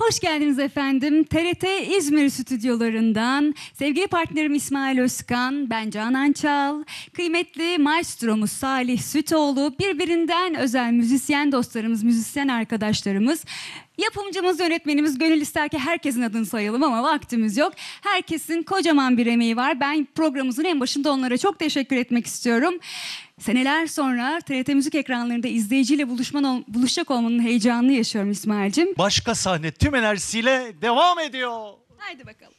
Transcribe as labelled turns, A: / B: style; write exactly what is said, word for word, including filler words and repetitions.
A: Hoş geldiniz efendim. T R T İzmir stüdyolarından sevgili partnerim İsmail Özkan, ben Canan Çal, kıymetli maestromuz Salih Sütoğlu, birbirinden özel müzisyen dostlarımız, müzisyen arkadaşlarımız, yapımcımız, yönetmenimiz. Gönül ister ki herkesin adını sayalım ama vaktimiz yok. Herkesin kocaman bir emeği var. Ben programımızın en başında onlara çok teşekkür etmek istiyorum. Seneler sonra T R T Müzik ekranlarında izleyiciyle buluşman, buluşacak olmanın heyecanını yaşıyorum İsmail'cim.
B: Başka sahne tüm enerjisiyle devam ediyor.
A: Haydi bakalım.